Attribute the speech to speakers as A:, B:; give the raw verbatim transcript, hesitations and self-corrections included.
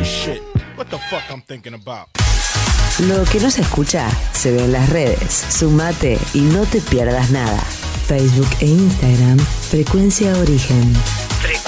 A: shit. What the fuck I'm thinking about?
B: Lo que no se escucha se ve en las redes. Sumate y no te pierdas nada. Facebook e Instagram, Frecuencia Origen.